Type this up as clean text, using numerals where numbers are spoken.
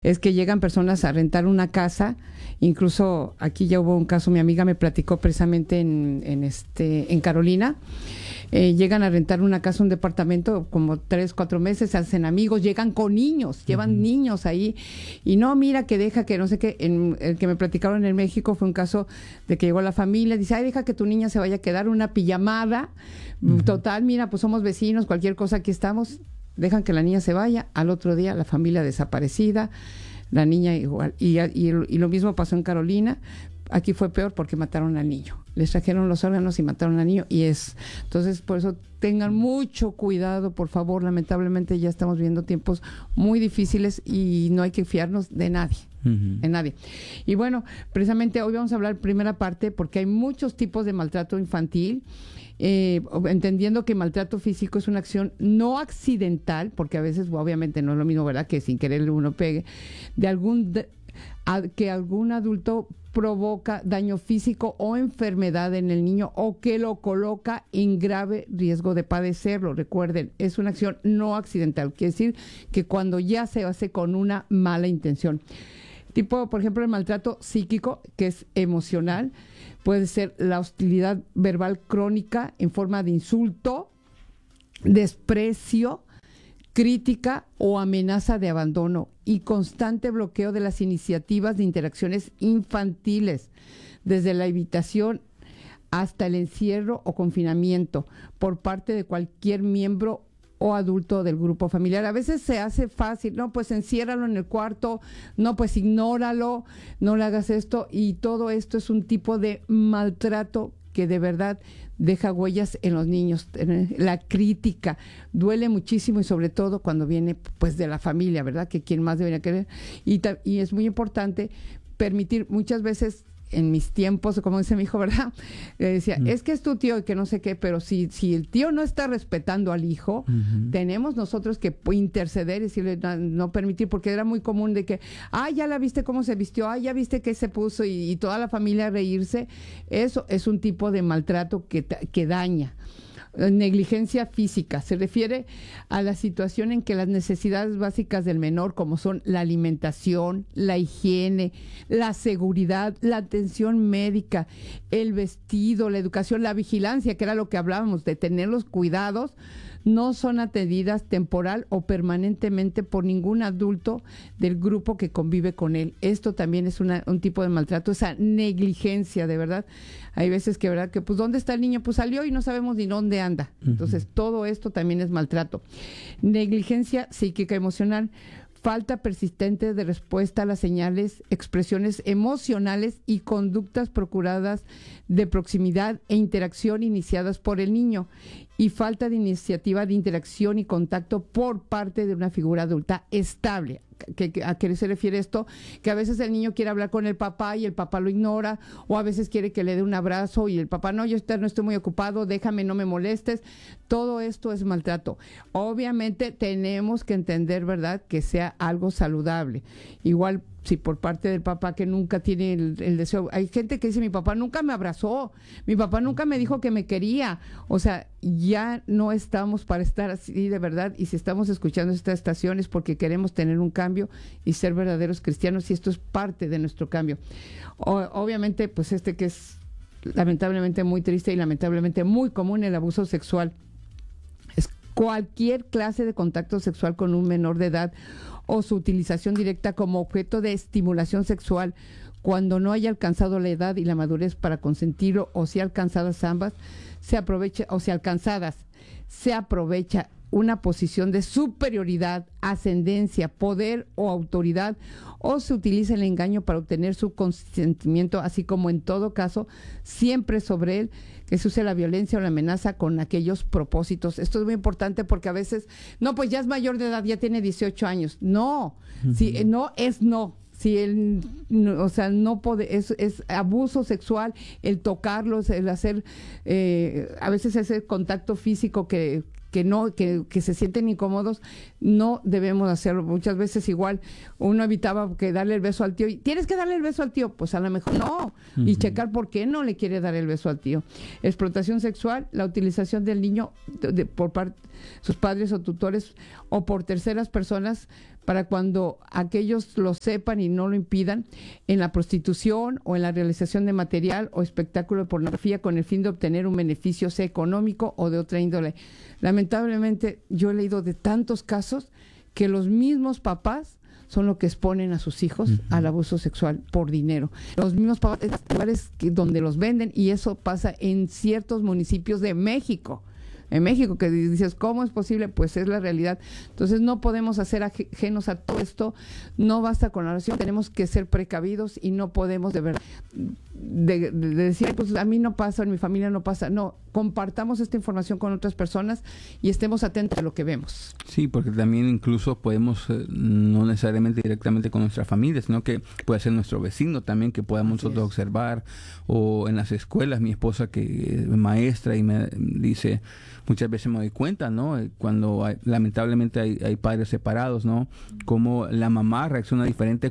es que llegan personas a rentar una casa. Incluso aquí ya hubo un caso, mi amiga me platicó precisamente en Carolina. Llegan a rentar una casa, un departamento, como 3, 4 meses, se hacen amigos, llegan con niños, llevan niños ahí, y no, mira, que deja que no sé qué. El que me platicaron en México fue un caso de que llegó la familia, dice, ay, deja que tu niña se vaya a quedar una pijamada, total, mira, pues somos vecinos, cualquier cosa, aquí estamos, dejan que la niña se vaya, al otro día la familia desaparecida, la niña igual, y lo mismo pasó en Carolina. Aquí fue peor porque mataron al niño. Les trajeron los órganos y mataron al niño. Entonces, por eso tengan mucho cuidado, por favor. Lamentablemente ya estamos viviendo tiempos muy difíciles y no hay que fiarnos de nadie. De nadie. Y bueno, precisamente hoy vamos a hablar primera parte porque hay muchos tipos de maltrato infantil. Entendiendo que maltrato físico es una acción no accidental, porque a veces, obviamente no es lo mismo, ¿verdad?, que sin querer uno pegue, que algún adulto provoca daño físico o enfermedad en el niño o que lo coloca en grave riesgo de padecerlo. Recuerden, es una acción no accidental, quiere decir que cuando ya se hace con una mala intención. Tipo, por ejemplo, el maltrato psíquico, que es emocional, puede ser la hostilidad verbal crónica en forma de insulto, desprecio, crítica o amenaza de abandono y constante bloqueo de las iniciativas de interacciones infantiles, desde la evitación hasta el encierro o confinamiento por parte de cualquier miembro o adulto del grupo familiar. A veces se hace fácil, no, pues enciérralo en el cuarto, no, pues ignóralo, no le hagas esto, y todo esto es un tipo de maltrato que de verdad deja huellas en los niños. La crítica duele muchísimo y sobre todo cuando viene pues de la familia, ¿verdad?, que quien más debería querer. Y es muy importante permitir, muchas veces en mis tiempos, como dice mi hijo, ¿verdad?, le decía, es que es tu tío y que no sé qué, pero si el tío no está respetando al hijo, tenemos nosotros que interceder y decirle, no permitir, porque era muy común de que, ya la viste cómo se vistió, ya viste qué se puso, y toda la familia a reírse. Eso es un tipo de maltrato que daña. Negligencia física se refiere a la situación en que las necesidades básicas del menor, como son la alimentación, la higiene, la seguridad, la atención médica, el vestido, la educación, la vigilancia, que era lo que hablábamos, de tener los cuidados, no son atendidas temporal o permanentemente por ningún adulto del grupo que convive con él. Esto también es un tipo de maltrato, esa negligencia, de verdad. Hay veces que, ¿verdad?, que pues ¿dónde está el niño? Pues salió y no sabemos ni dónde anda. Entonces, todo esto también es maltrato. Negligencia psíquica emocional. Falta persistente de respuesta a las señales, expresiones emocionales y conductas procuradas de proximidad e interacción iniciadas por el niño, y falta de iniciativa de interacción y contacto por parte de una figura adulta estable. ¿A qué se refiere esto? Que a veces el niño quiere hablar con el papá y el papá lo ignora, o a veces quiere que le dé un abrazo y el papá, no, yo no estoy muy ocupado, déjame, no me molestes. Todo esto es maltrato. Obviamente tenemos que entender, ¿verdad?, que sea algo saludable. Igual, si por parte del papá que nunca tiene el deseo, hay gente que dice, mi papá nunca me abrazó, mi papá nunca me dijo que me quería. O sea, ya no estamos para estar así, de verdad, y si estamos escuchando estas estaciones porque queremos tener un cambio y ser verdaderos cristianos, y esto es parte de nuestro cambio. Obviamente, pues que es lamentablemente muy triste y lamentablemente muy común, el abuso sexual. Es cualquier clase de contacto sexual con un menor de edad o su utilización directa como objeto de estimulación sexual cuando no haya alcanzado la edad y la madurez para consentirlo, o si alcanzadas ambas, se aprovecha una posición de superioridad, ascendencia, poder o autoridad, o se utiliza el engaño para obtener su consentimiento, así como en todo caso, siempre sobre él, que se use la violencia o la amenaza con aquellos propósitos. Esto es muy importante porque a veces, no, pues ya es mayor de edad, ya tiene 18 años. No, si no es no. Si él, o sea, no puede, es abuso sexual, el tocarlos, el hacer, a veces ese contacto físico que se sienten incómodos, no debemos hacerlo. Muchas veces igual uno evitaba que darle el beso al tío, y tienes que darle el beso al tío, pues a lo mejor no, y checar por qué no le quiere dar el beso al tío. Explotación sexual, la utilización del niño por parte sus padres o tutores o por terceras personas para cuando aquellos lo sepan y no lo impidan, en la prostitución o en la realización de material o espectáculo de pornografía con el fin de obtener un beneficio, sea económico o de otra índole. Lamentablemente, yo he leído de tantos casos que los mismos papás son los que exponen a sus hijos al abuso sexual por dinero. Los mismos papás, lugares donde los venden, y eso pasa en ciertos municipios de México. En México, que dices, ¿cómo es posible? Pues es la realidad. Entonces no podemos hacer ajenos a todo esto. No basta con la oración, tenemos que ser precavidos y no podemos de verdad de decir, pues a mí no pasa, en mi familia no pasa. No, compartamos esta información con otras personas y estemos atentos a lo que vemos. Sí, porque también incluso podemos, no necesariamente directamente con nuestra familia, sino que puede ser nuestro vecino también, que podamos nosotros observar, o en las escuelas, mi esposa que es maestra y me dice, muchas veces me doy cuenta, ¿no? Cuando lamentablemente hay padres separados, ¿no? Cómo la mamá reacciona diferente